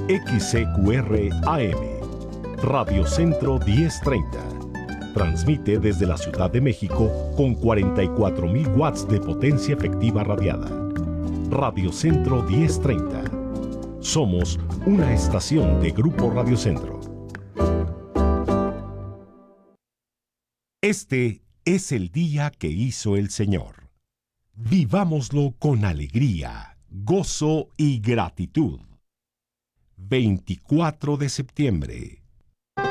XCQR AM, Radio Centro 1030. Transmite desde la Ciudad de México con 44.000 watts de potencia efectiva radiada. Radio Centro 1030. Somos una estación de Grupo Radio Centro. Este es el día que hizo el Señor. Vivámoslo con alegría, gozo y gratitud. 24 de septiembre.